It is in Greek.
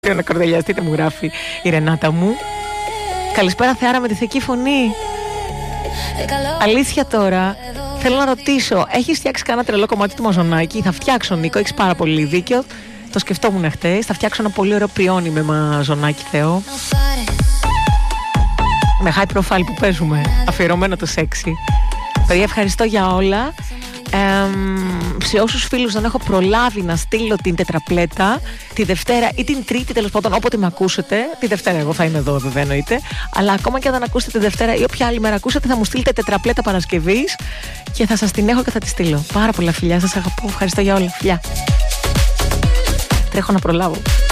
Να κορδελιαστείτε, μου γράφει η Ρενάτα μου. Καλησπέρα Θεάρα με τη θεκή φωνή. Αλήθεια τώρα, θέλω να ρωτήσω, έχεις φτιάξει κανένα τρελό κομμάτι του μαζονάκι? Θα φτιάξω, Νίκο, έχεις πάρα πολύ δίκιο. Το σκεφτόμουν χτες. Θα φτιάξω ένα πολύ ωραίο πριόνι με μαζονάκι, Θεό. Με high profile που παίζουμε, αφιερωμένο το σεξι. Παιδιά, ευχαριστώ για όλα. Σε όσους φίλους δεν έχω προλάβει να στείλω την τετραπλέτα τη Δευτέρα ή την Τρίτη, τέλος πάντων, όποτε με ακούσετε. Τη Δευτέρα εγώ θα είμαι εδώ, βέβαια, εννοείται. Αλλά ακόμα και αν δεν ακούσετε τη Δευτέρα ή όποια άλλη μέρα ακούσετε, θα μου στείλετε τετραπλέτα Παρασκευής και θα σας την έχω και θα τη στείλω. Πάρα πολλά φιλιά, σας αγαπώ. Ευχαριστώ για όλα. Φιλιά. Τρέχω να προλάβω.